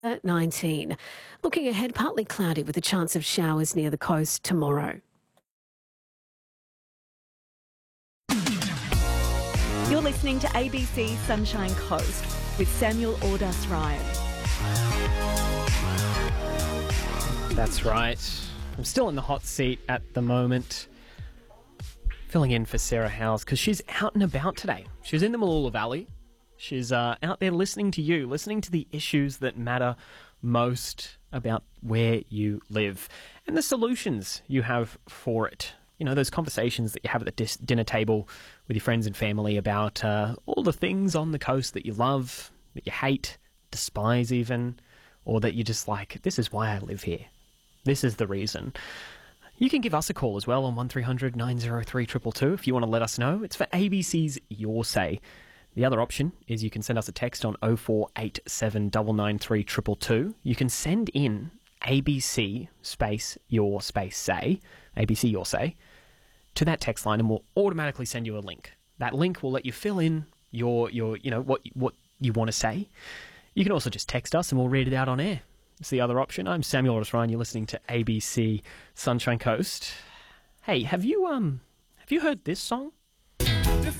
At 19. Looking ahead, partly cloudy with a chance of showers near the coast tomorrow. You're listening to ABC Sunshine Coast with Samuel Ordas Ryan. That's right. I'm still in the hot seat at the moment, filling in for Sarah Howes because she's out and about today. She's in the Mooloolah Valley. She's out there listening to you, listening to the issues that matter most about where you live and the solutions you have for it. You know, those conversations that you have at the dinner table with your friends and family about all the things on the coast that you love, that you hate, despise even, or that you're just like, this is why I live here. This is the reason. You can give us a call as well on 1300 903 222 if you want to let us know. It's for ABC's Your Say. The other option is you can send us a text on 0487 993 222. You can send in ABC space your space say, ABC Your Say, to that text line and we'll automatically send you a link. That link will let you fill in your what you want to say. You can also just text us and we'll read it out on air. It's the other option. I'm Samuel Ordas Ryan. You're listening to ABC Sunshine Coast. Hey, have you heard this song?